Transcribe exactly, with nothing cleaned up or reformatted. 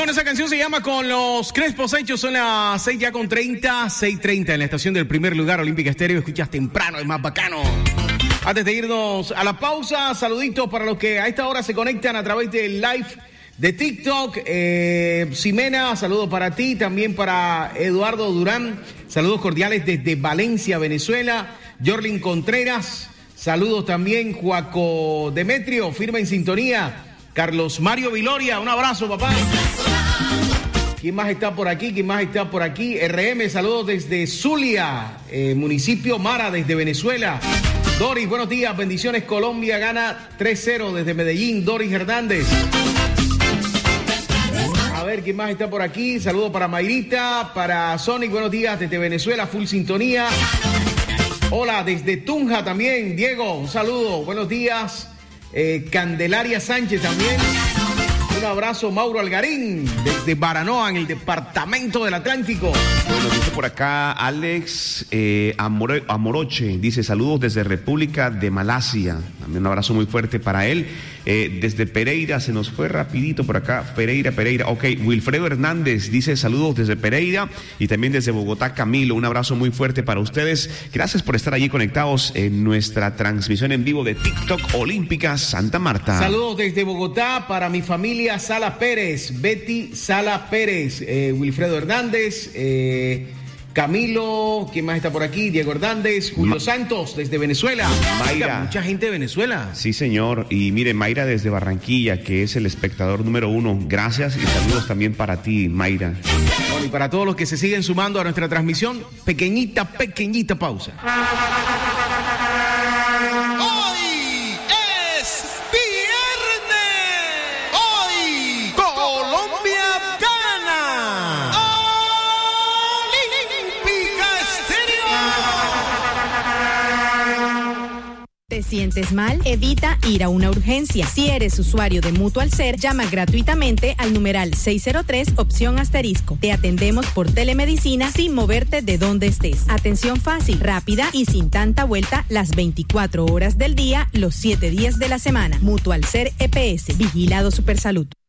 bueno, esa canción se llama Con los Crespos Hechos. Son las seis ya con treinta, seis treinta en la estación del primer lugar, Olímpica Estéreo. Escuchas temprano, es más bacano. Antes de irnos a la pausa, saluditos para los que a esta hora se conectan a través del live de TikTok. Eh, Ximena, saludos para ti, también para Eduardo Durán. Saludos cordiales desde Valencia, Venezuela. Jorlin Contreras, saludos también. Juaco Demetrio, firme en sintonía. Carlos Mario Viloria, un abrazo, papá. ¿Quién más está por aquí? ¿Quién más está por aquí? R M, saludos desde Zulia, eh, municipio Mara, desde Venezuela. Doris, buenos días, bendiciones. Colombia gana tres cero desde Medellín. Doris Hernández. A ver, ¿quién más está por aquí? Saludos para Mayrita, para Sonic, buenos días desde Venezuela, full sintonía. Hola, desde Tunja también, Diego, un saludo, buenos días. Eh, Candelaria Sánchez también. Un abrazo, Mauro Algarín, desde Baranoa, en el departamento del Atlántico. Bueno, dice por acá Alex eh, Amor, Amoroche, dice saludos desde República de Malasia. También un abrazo muy fuerte para él. Eh, desde Pereira, se nos fue rapidito por acá, Pereira, Pereira. Ok, Wilfredo Hernández dice saludos desde Pereira y también desde Bogotá, Camilo. Un abrazo muy fuerte para ustedes. Gracias por estar allí conectados en nuestra transmisión en vivo de TikTok Olímpica Santa Marta. Saludos desde Bogotá para mi familia Sala Pérez, Betty Sala Pérez, eh, Wilfredo Hernández, eh, Camilo, ¿quién más está por aquí? Diego Hernández, Julio Ma- Santos desde Venezuela. Mayra. Oiga, mucha gente de Venezuela. Sí, señor. Y mire, Mayra desde Barranquilla, que es el espectador número uno. Gracias y saludos también para ti, Mayra. Bueno, y para todos los que se siguen sumando a nuestra transmisión, pequeñita, pequeñita pausa. ¿Te sientes mal? Evita ir a una urgencia. Si eres usuario de Mutual Ser, llama gratuitamente al numeral seis cero tres, opción asterisco. Te atendemos por telemedicina sin moverte de donde estés. Atención fácil, rápida y sin tanta vuelta las veinticuatro horas del día, los siete días de la semana. Mutual Ser E P S, Vigilado Supersalud.